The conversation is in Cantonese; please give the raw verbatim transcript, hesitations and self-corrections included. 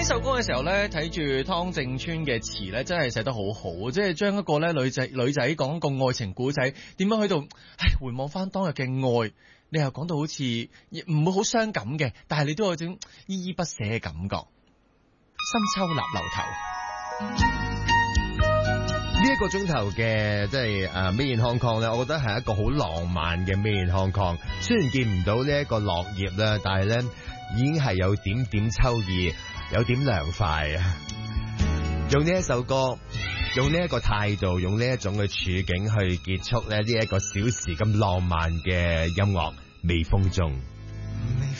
首歌嘅時候咧，睇住湯正川嘅詞咧，真係寫得好好，即係將一個咧女仔女仔講個愛情故仔，點樣去到，唉，回望翻當日嘅愛，你又講到好似唔會好傷感嘅，但係你都有種依依不捨嘅感覺。深秋立樓頭。 呢一個鐘頭嘅即係誒 Made in Hong Kong咧，我覺得係一個好浪漫嘅 Made in Hong Kong。雖然見唔到呢一個落葉咧，但係咧已經係有點點秋意，有點涼快啊！用呢一首歌，用呢一個態度，用呢一種嘅處境去結束咧呢一個小時咁浪漫嘅音樂，微風中。